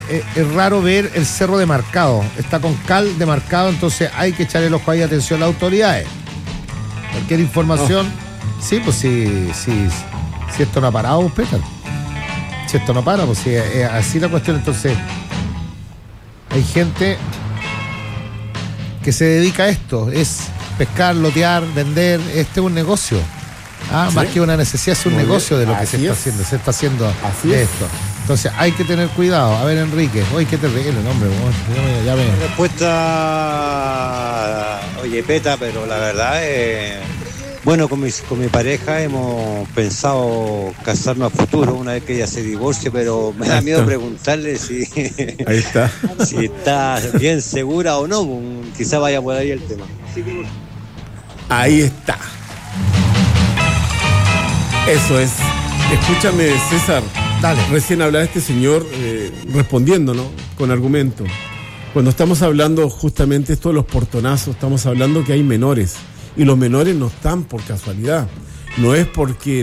es raro ver el cerro demarcado. Está con cal demarcado, entonces hay que echarle el ojo ahí, atención a las autoridades. Cualquier información. Sí, pues si esto no ha parado, Peter. Si esto no para, pues si es así la cuestión, entonces hay gente que se dedica a esto, es pescar, lotear, vender, este es un negocio. ¿Sí? Más que una necesidad, es un negocio de lo que se está haciendo así de esto. Entonces hay que tener cuidado. A ver, Enrique, oye, qué terrible, hombre. Ya me... Respuesta, oye, Peta, pero la verdad es... Bueno, con mi pareja hemos pensado casarnos a futuro una vez que ella se divorcie, pero me da miedo preguntarle si está bien segura o no. Quizá vaya por ahí el tema. Ahí está. Eso es. Escúchame, César. Dale. Recién hablaba este señor respondiendo, ¿no? Con argumento. Cuando estamos hablando justamente esto de los portonazos, estamos hablando que hay menores. Y los menores no están por casualidad. No es porque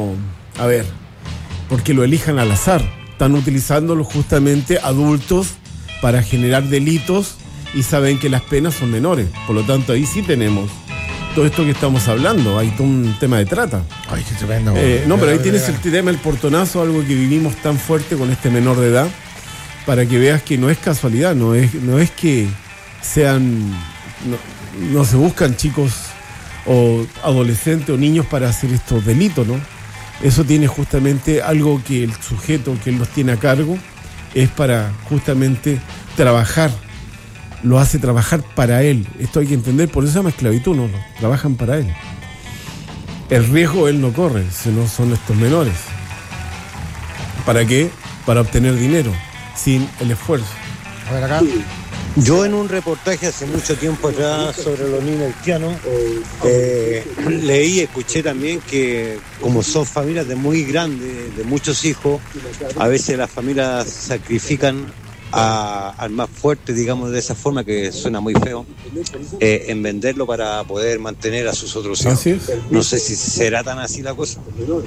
porque lo elijan al azar. Están utilizándolo justamente adultos para generar delitos y saben que las penas son menores. Por lo tanto, ahí sí tenemos todo esto que estamos hablando. Hay todo un tema de trata. Ay, qué tremendo. No, pero ahí tienes el tema del portonazo, algo que vivimos tan fuerte con este menor de edad, para que veas que no es casualidad, no es que sean... No se buscan chicos o adolescentes o niños para hacer estos delitos, ¿no? Eso tiene justamente algo que el sujeto que los tiene a cargo es para justamente trabajar, lo hace trabajar para él. Esto hay que entender, por eso se llama esclavitud, ¿no? Trabajan para él. El riesgo él no corre, sino son estos menores. ¿Para qué? Para obtener dinero, sin el esfuerzo. A ver acá. Yo en un reportaje hace mucho tiempo atrás sobre los niños haitianos leí y escuché también que como son familias de muy grandes, de muchos hijos, a veces las familias sacrifican al más fuerte, digamos de esa forma, que suena muy feo, en venderlo para poder mantener a sus otros hijos. ¿Así es? No sé si será tan así la cosa.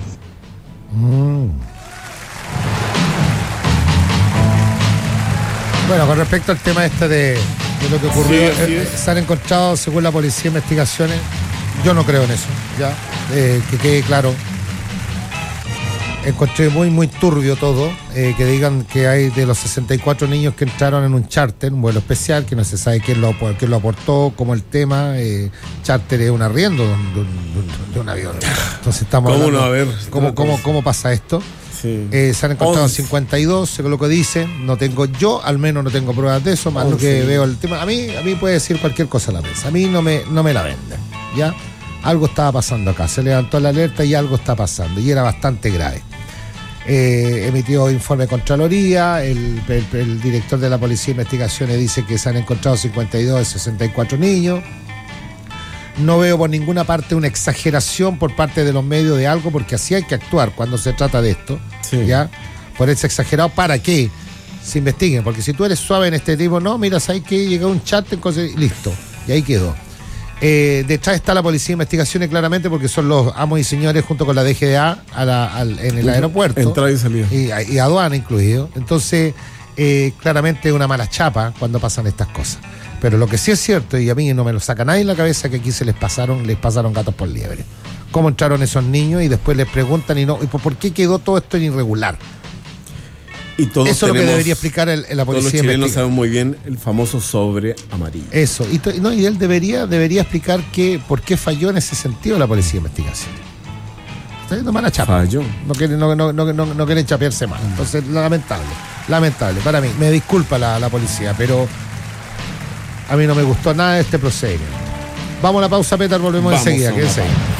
Bueno, con respecto al tema de lo que ocurrió, sí, se han encontrado, según la policía, investigaciones. Yo no creo en eso, ya, que quede claro. Encontré muy, muy turbio todo, que digan que hay de los 64 niños que entraron en un charter, un vuelo especial, que no se sabe quién lo aportó, como el tema. Charter es un arriendo de un avión. Entonces estamos ¿Cómo hablando, no? A ver, ¿cómo pasa esto? Sí. Se han encontrado 52, según lo que dicen. Yo al menos no tengo pruebas de eso, más lo que veo el tema. A mí puede decir cualquier cosa la prensa. A mí no me la venden, ¿ya? Algo estaba pasando acá. Se levantó la alerta y algo está pasando. Y era bastante grave. Emitió informe de Contraloría. El director de la Policía de Investigaciones dice que se han encontrado 52 de 64 niños. No veo por ninguna parte una exageración por parte de los medios de algo, porque así hay que actuar cuando se trata de esto. Sí. ¿Ya? Por ese exagerado, ¿para qué? Se investiguen, porque si tú eres suave en este tipo, no, mira, sabes que llegó un chat, entonces, listo, y ahí quedó. Detrás está la Policía de Investigaciones, claramente, porque son los amos y señores junto con la DGA en el aeropuerto. Entrada y salida. Y aduana incluido. Entonces, claramente es una mala chapa cuando pasan estas cosas. Pero lo que sí es cierto, y a mí no me lo saca nadie en la cabeza, que aquí les pasaron gatos por liebre. ¿Cómo entraron esos niños? Y después les preguntan, ¿y por qué quedó todo esto en irregular? Y todos eso es lo que debería explicar la policía. Todos los chilenos saben muy bien el famoso sobre amarillo. Eso, y él debería explicar por qué falló en ese sentido la Policía de Investigación. Está yendo mala chapa. Falló. No quieren chapearse más. Entonces, lamentable para mí. Me disculpa la policía, pero a mí no me gustó nada de este procedimiento. Vamos a la pausa, Petar, volvemos enseguida. Quédense ahí.